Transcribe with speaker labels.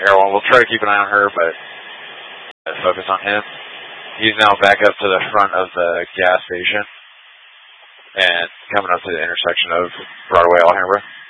Speaker 1: Air 1, we'll try to keep an eye on her, but focus on him. He's now back up to the front of the gas station and coming up to the intersection of Broadway, Alhambra.